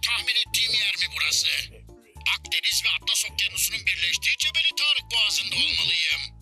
tahmin ettiğim yer mi burası? Akdeniz ve Atlas Okyanusu'nun birleştiği Cebeli Tarık Boğazı'nda olmalıyım.